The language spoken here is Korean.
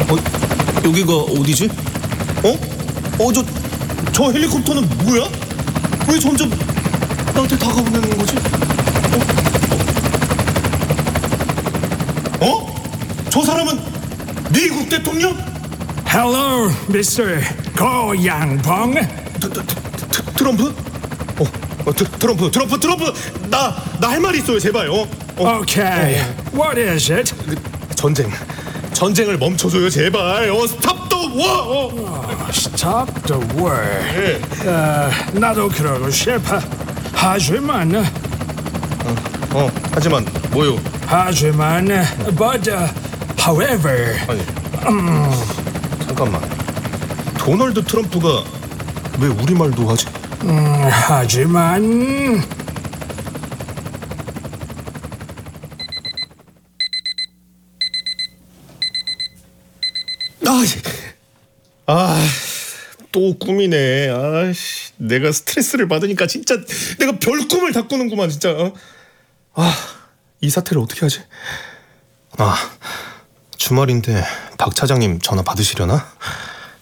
여기가 어디지? 저 헬리콥터는 뭐야? 왜 점점 나한테 다가오는 거지? 저 사람은 미국 대통령? Hello, Mr. Go Yang-bong. 트럼프? 트럼프! 나 할 말이 있어요, 제발. Okay, what is it? 전쟁을 멈춰줘요, 제발. Stop the war. Stop the war. 나도 그러고 싶어. 하지만 하지만 뭐요? but however. 아니, 잠깐만. 도널드 트럼프가 왜 우리말도 하지? 하지만 또 꿈이네. 내가 스트레스를 받으니까 진짜 내가 별 꿈을 다 꾸는구만, 진짜. 이 사태를 어떻게 하지? 주말인데 박 차장님 전화 받으시려나?